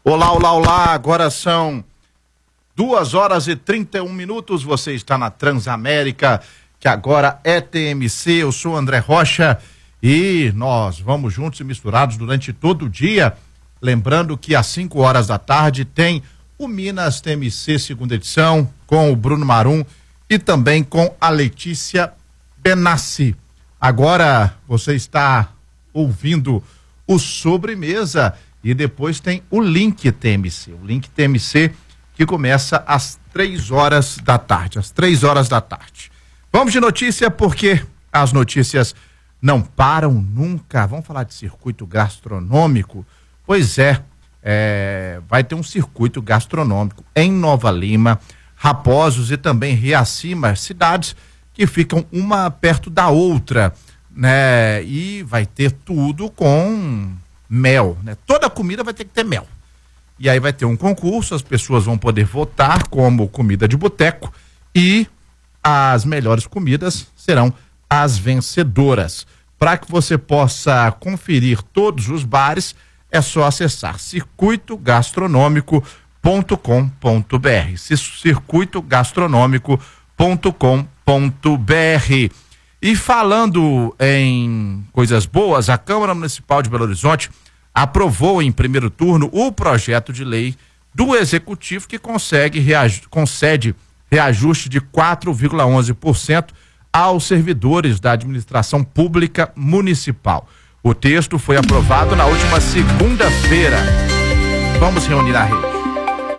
Olá, olá, olá, agora são 2h31, você está na Transamérica, que agora é TMC, eu sou André Rocha e nós vamos juntos e misturados durante todo o dia, lembrando que às 5 da tarde tem o Minas TMC segunda edição, com o Bruno Marum e também com a Letícia Benassi. Agora você está ouvindo o Sobremesa e depois tem o Link TMC. O Link TMC que começa às 3h da tarde. Às 3h da tarde. Vamos de notícia porque as notícias não param nunca. Vamos falar de circuito gastronômico? Pois vai ter um circuito gastronômico em Nova Lima, Raposos e também Riacima, cidades que ficam uma perto da outra, né? E vai ter tudo com mel, né? Toda comida vai ter que ter mel. E aí vai ter um concurso, as pessoas vão poder votar como comida de boteco e as melhores comidas serão as vencedoras. Para que você possa conferir todos os bares, é só acessar circuitogastronômico.com.br. circuitogastronômico.com.br. E falando em coisas boas, a Câmara Municipal de Belo Horizonte aprovou em primeiro turno o projeto de lei do Executivo que concede reajuste de 4,11% aos servidores da administração pública municipal. O texto foi aprovado na última segunda-feira. Vamos reunir a rede.